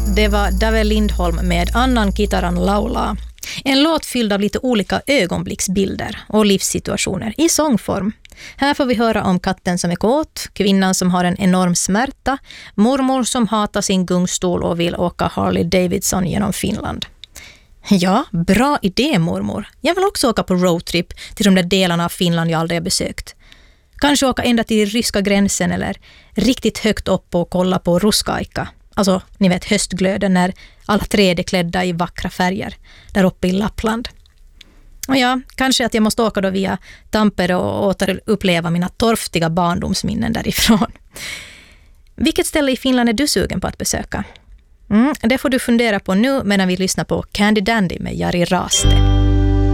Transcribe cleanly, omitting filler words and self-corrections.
Det var Dave Lindholm med Annan Kitaran laulaa. En låt fylld av lite olika ögonblicksbilder och livssituationer i sångform. Här får vi höra om katten som är kåt, kvinnan som har en enorm smärta, mormor som hatar sin gungstol och vill åka Harley Davidson genom Finland. Ja, bra idé mormor. Jag vill också åka på roadtrip till de där delarna av Finland jag aldrig har besökt. Kanske åka ända till ryska gränsen eller riktigt högt upp och kolla på Ruskaika. Alltså, ni vet höstglöden när alla träd är klädda i vackra färger där uppe i Lappland. Och ja, kanske att jag måste åka då via Tampere och återuppleva mina torftiga barndomsminnen därifrån. Vilket ställe i Finland är du sugen på att besöka? Det får du fundera på nu medan vi lyssnar på Candy Dandy med Jari Raaste.